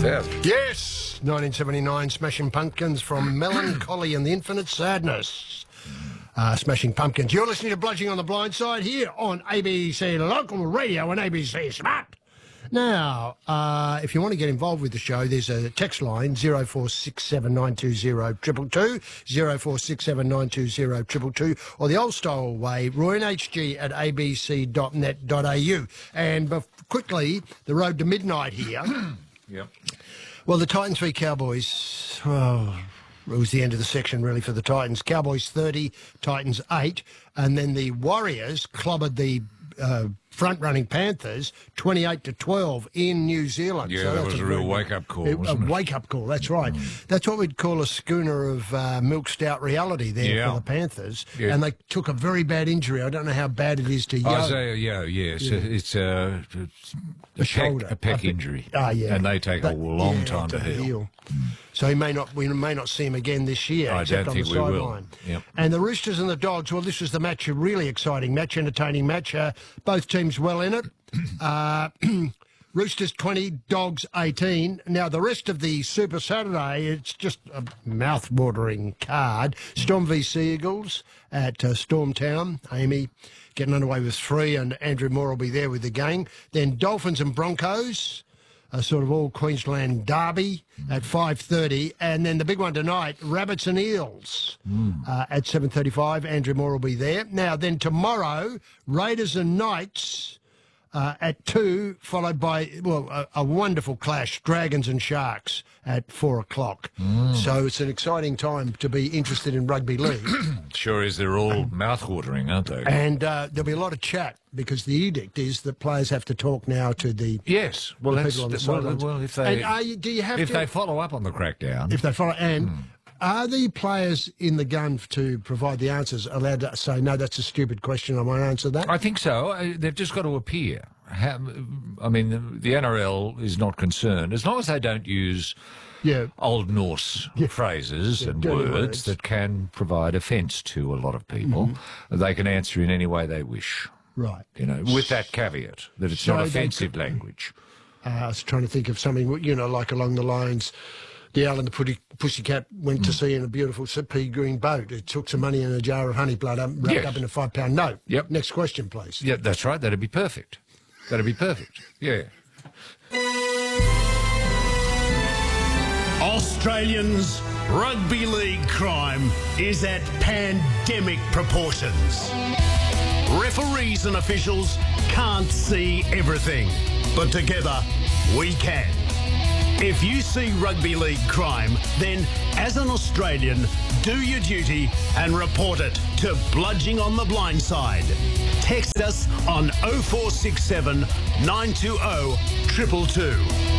2000. Yes, 1979, Smashing Pumpkins from Melancholy and the Infinite Sadness. Smashing Pumpkins. You're listening to Bludging on the Blind Side here on ABC Local Radio and ABC Smart. Now, if you want to get involved with the show, there's a text line, 0467920222, 0467920222, or the old-style way, roynhg@abc.net.au. And quickly, the road to midnight here. Yep. Well, the Titans v Cowboys, it was the end of the section, really, for the Titans. Cowboys 30, Titans 8, and then the Warriors clobbered the front-running Panthers 28-12 in New Zealand. Yeah, so that was a real wake-up call, wasn't it? A wake-up call, that's right. That's what we'd call a schooner of milk stout reality there for the Panthers. Yeah. And they took a very bad injury. I don't know how bad it is to Yo. Isaiah, it's a shoulder. A pec injury. Yeah. And they take a long time to heal. So we may not see him again this year. I except don't on think the we sideline. will. Yep. And the Roosters and the Dogs, well, this was the match, a really exciting match, entertaining match. Both teams well in it. Roosters 20, Dogs 18. Now, the rest of the Super Saturday, it's just a mouth-watering card. Storm v Seagulls at Storm Town. Amy getting underway with 3, and Andrew Moore will be there with the gang. Then Dolphins and Broncos, a sort of all-Queensland derby at 5:30. And then the big one tonight, Rabbits and Eels at 7:35. Andrew Moore will be there. Now, then tomorrow, Raiders and Knights at 2, followed by, a wonderful clash, Dragons and Sharks at 4 o'clock. So it's an exciting time to be interested in rugby league. Sure is. They're all mouth-watering, aren't they? And there'll be a lot of chat because the edict is that players have to talk now to the yes. Well, the people on the sidelines. Well, if they they follow up on the crackdown, if they follow are the players in the gun to provide the answers allowed to say, no, that's a stupid question, I won't answer that? I think so. They've just got to appear. The NRL is not concerned. As long as they don't use Old Norse phrases and words that can provide offence to a lot of people, they can answer in any way they wish. Right. With that caveat, that it's not offensive language. I was trying to think of something, like along the lines... The Owl and the Pussycat went to sea in a beautiful pea green boat. It took some money and a jar of honey blood wrapped up in a £5 note. Yep. Next question, please. Yeah, that's right. That'd be perfect. Yeah. Australians, rugby league crime is at pandemic proportions. Referees and officials can't see everything, but together we can. If you see rugby league crime, then as an Australian, do your duty and report it to Bludging on the Blind Side. Text us on 0467 920 222.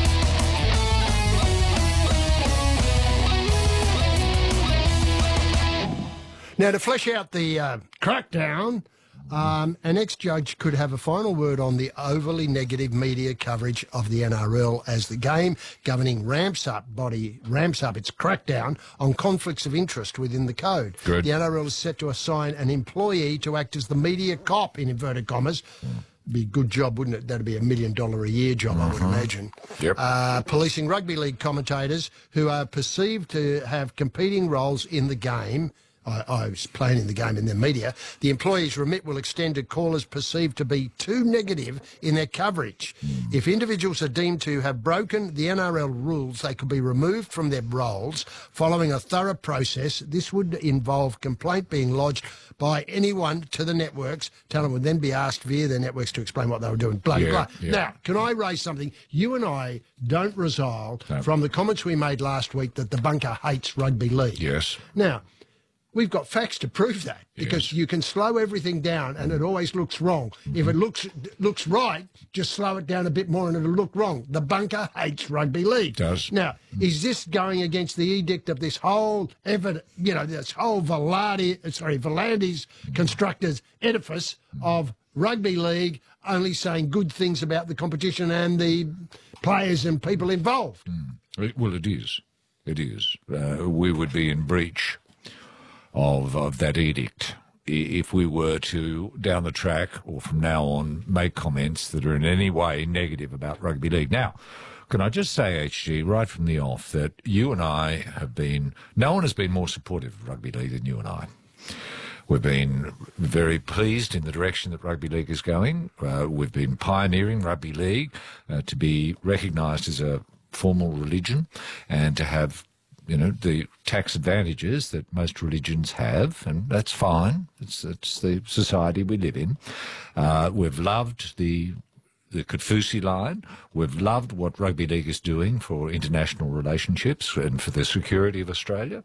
Now, to flesh out the crackdown, an ex-judge could have a final word on the overly negative media coverage of the NRL as the game governing ramps up its crackdown on conflicts of interest within the code. Good. The NRL is set to assign an employee to act as the media cop, in inverted commas. Be a good job, wouldn't it? That'd be $1 million a year job, I would imagine. Yep. Policing rugby league commentators who are perceived to have competing roles in the game. I was playing in the game in the media. The employee's remit will extend to callers perceived to be too negative in their coverage. If individuals are deemed to have broken the NRL rules, they could be removed from their roles following a thorough process. This would involve complaint being lodged by anyone to the networks. Talent would then be asked via their networks to explain what they were doing. Blah, blah. Yeah. Now, can I raise something? You and I don't resile from the comments we made last week that the bunker hates rugby league. Yes. Now, we've got facts to prove that because you can slow everything down and it always looks wrong. If it looks right, just slow it down a bit more and it'll look wrong. The bunker hates rugby league. It does. Now, is this going against the edict of this whole effort, this whole Volandis constructed edifice of rugby league only saying good things about the competition and the players and people involved? Well, it is. It is. We would be in breach of that edict if we were to, down the track or from now on, make comments that are in any way negative about rugby league. Now, can I just say, HG, right from the off, that you and I have been, no one has been more supportive of rugby league than you and I. We've been very pleased in the direction that rugby league is going. We've been pioneering rugby league to be recognised as a formal religion and to have, you know, the tax advantages that most religions have, and that's fine. It's the society we live in. We've loved the Kaufusi line. We've loved what rugby league is doing for international relationships and for the security of Australia.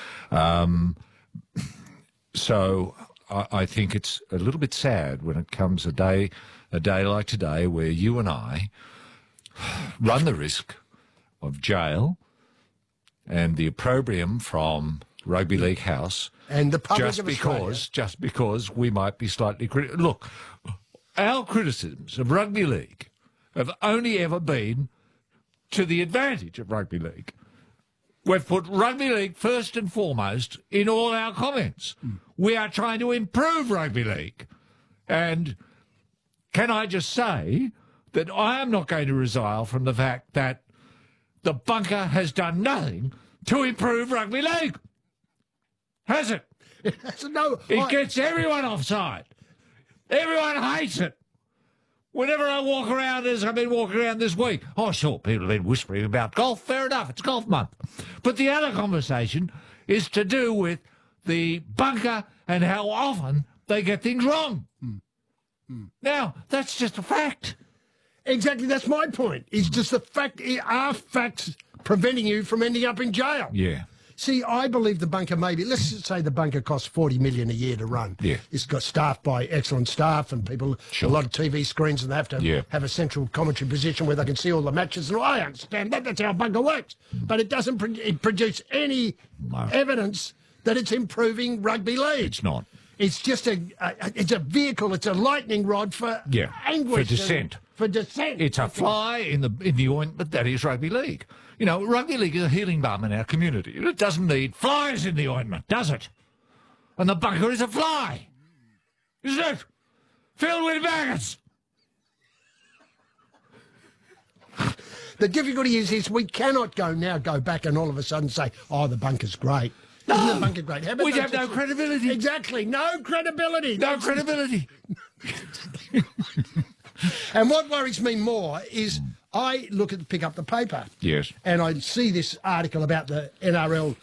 So I think it's a little bit sad when it comes a day like today where you and I run the risk of jail and the opprobrium from Rugby League House, and the public just because we might be slightly critical. Look, our criticisms of rugby league have only ever been to the advantage of rugby league. We've put rugby league first and foremost in all our comments. We are trying to improve rugby league. And can I just say that I am not going to resile from the fact that the bunker has done nothing to improve rugby league. Has it? It gets everyone offside. Everyone hates it. Whenever I walk around, as I've been walking around this week, oh, sure, people have been whispering about golf. Fair enough, it's golf month. But the other conversation is to do with the bunker and how often they get things wrong. Now, that's just a fact. Exactly, that's my point. It's just the fact, are facts preventing you from ending up in jail? Yeah. See, I believe the bunker maybe, let's just say the bunker costs $40 million a year to run. Yeah. It's got staffed by excellent staff and people, sure. A lot of TV screens, and they have to have a central commentary position where they can see all the matches. And I understand that, that's how a bunker works. But it doesn't produce any evidence that it's improving rugby league. It's not. It's just it's a vehicle, it's a lightning rod for anguish. For dissent. For dissent. It's a fly in the ointment that is rugby league. You know, rugby league is a healing balm in our community. It doesn't need flies in the ointment, does it? And the bunker is a fly, isn't it? Filled with maggots. The difficulty is we cannot go back and all of a sudden say, oh, the bunker's great. No, isn't the bunker great? We have no credibility. Exactly, no credibility. No credibility. And what worries me more is I pick up the paper. Yes. And I see this article about the NRL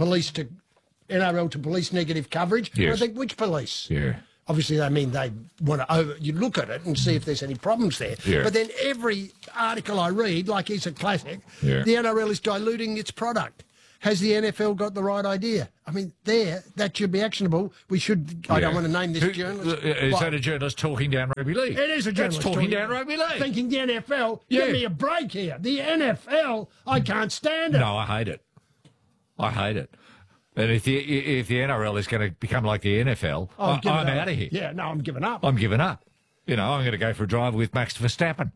to police negative coverage. Yes. And I think, which police? Yeah. Obviously, they mean they want to you look at it and see if there's any problems there. Yeah. But then every article I read, like it's a classic, the NRL is diluting its product. Has the NFL got the right idea? I mean, that should be actionable. We should, I don't want to name this journalist. Is that a journalist talking down rugby league? It is a journalist talking down rugby league. Thinking the NFL, give me a break here. The NFL, I can't stand it. No, I hate it. I hate it. And if the NRL is going to become like the NFL, I'm out of here. Yeah, no, I'm giving up. I'm giving up. You know, I'm going to go for a drive with Max Verstappen.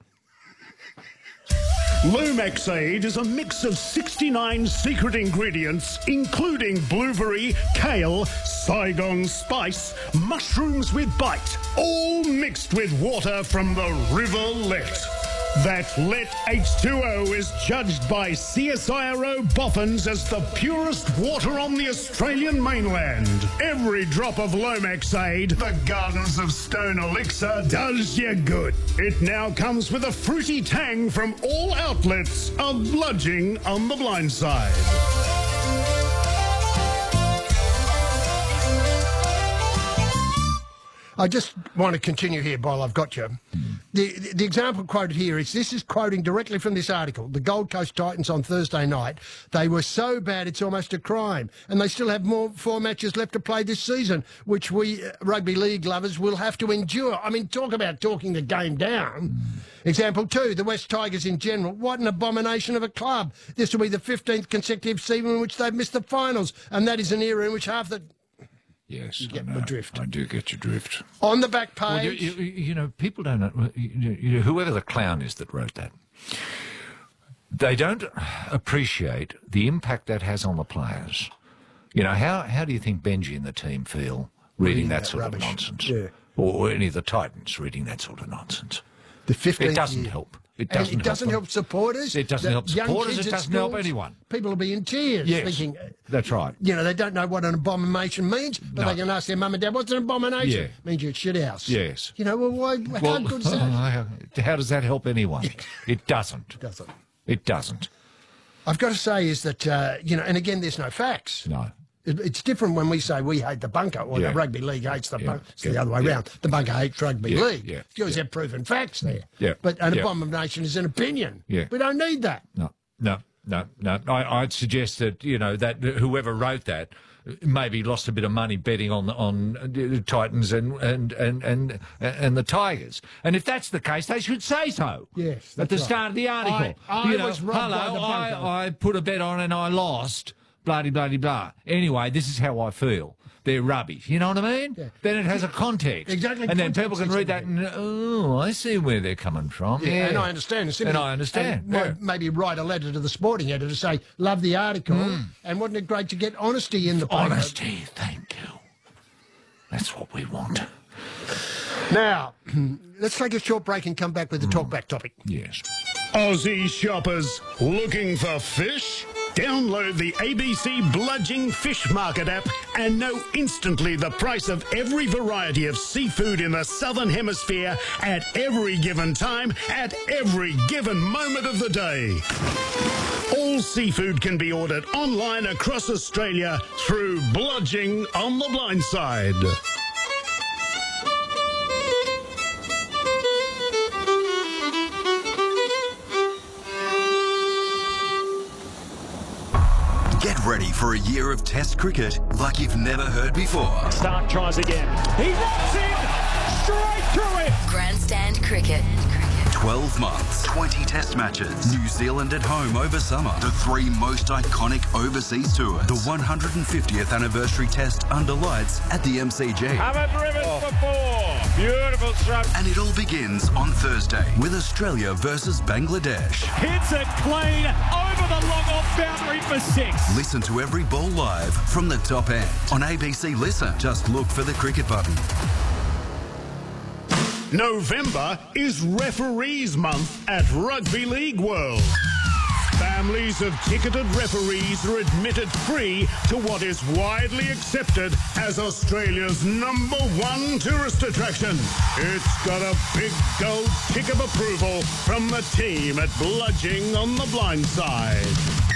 Lomax Aid is a mix of 69 secret ingredients, including blueberry, kale, Saigon spice, mushrooms with bite, all mixed with water from the River Lett. That Lett H2O is judged by CSIRO Boffins as the purest water on the Australian mainland. Every drop of Lomax Aid, the Gardens of Stone Elixir, does you good. It now comes with a fruity tang from all outlets, a bludging on the blind side. I just want to continue here while I've got you. The example quoted here this is quoting directly from this article. The Gold Coast Titans on Thursday night, they were so bad it's almost a crime. And they still have 4 matches left to play this season, which we rugby league lovers will have to endure. I mean, talk about talking the game down. Example 2, the West Tigers in general. What an abomination of a club. This will be the 15th consecutive season in which they've missed the finals. And that is an era in which half the... Yes, you get my drift. I do get your drift. On the back page... Well, you know, people don't know... whoever the clown is that wrote that, they don't appreciate the impact that has on the players. You know, how do you think Benji and the team feel reading that sort rubbish. of nonsense. Yeah. Or any of the Titans reading that sort of nonsense. The 15th It doesn't year. help. It And doesn't, it doesn't help supporters. It doesn't help Young supporters. kids It at doesn't help schools, anyone. People will be in tears Yes, thinking, that's right. you know, they don't know what an abomination means, but No. they can ask their mum and dad, what's an abomination? Yeah. Means you're at shit house. Yes. You know, well, why, how good is that? How does that help anyone? It doesn't. Doesn't. It doesn't. I've got to say is that, you know, and again, there's no facts. No. It's different when we say we hate the bunker, or Yeah. the rugby league hates the Yeah. bunker. It's the Yeah. other way Yeah. round. The bunker hates rugby Yeah. league. Yeah. Because they've proven facts there. Yeah. But an Yeah. abomination is an opinion. Yeah. We don't need that. No. I'd suggest that, you know, that whoever wrote that maybe lost a bit of money betting on the Titans and the Tigers. And if that's the case, they should say so. Yes, At the that's start right. of the article. I was robbed by the bunker. I put a bet on and I lost. Blah. Anyway, this is how I feel. They're rubbish. You know what I mean? Yeah. Then it has a context. Exactly. And then Context people can is read that everything. and, oh, I see where they're coming from. Yeah, and I understand. And I understand. And yeah. maybe write a letter to the sporting editor to say, love the article, and wasn't it great to get honesty in the paper? Honesty, thank you. That's what we want. Now, let's take a short break and come back with the talkback topic. Yes. Aussie shoppers looking for fish? Download the ABC Bludging Fish Market app and know instantly the price of every variety of seafood in the Southern Hemisphere at every given time, at every given moment of the day. All seafood can be ordered online across Australia through Bludging on the Blind Side. Get ready for a year of Test cricket like you've never heard before. Stark tries again. He runs in straight through it. Grandstand Cricket. 12 months, 20 Test matches, New Zealand at home over summer, the 3 most iconic overseas tours, the 150th anniversary Test under lights at the MCG. Hamid driven for 4. Beautiful stroke. And it all begins on Thursday with Australia versus Bangladesh. Hits it clean over the long off boundary for 6. Listen to every ball live from the top end on ABC Listen. Just look for the cricket button. November is Referees Month at Rugby League World. Families of ticketed referees are admitted free to what is widely accepted as Australia's #1 tourist attraction. It's got a big gold tick of approval from the team at Bludging on the Blind Side.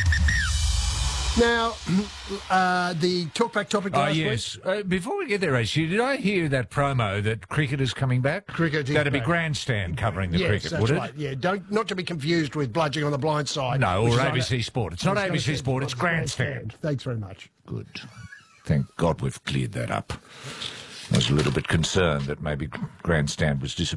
Now, the talkback topic last yes. week. Before we get there, Rachel, did I hear that promo that cricket is coming back? Cricket is That'd be back. Grandstand covering the Yes, cricket, that's would it? right. Yeah, not to be confused with Bludging on the Blind Side. No, which or is on ABC Sport. It's not I was gonna ABC say- Sport, it's Grandstand. Thanks very much. Good. Thank God we've cleared that up. I was a little bit concerned that maybe Grandstand was disappearing.